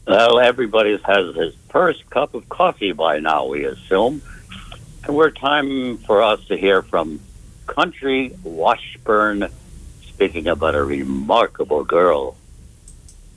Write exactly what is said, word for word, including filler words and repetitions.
Well, everybody has his first cup of coffee by now, we assume. And we're time for us to hear from Country Washburn speaking about a remarkable girl.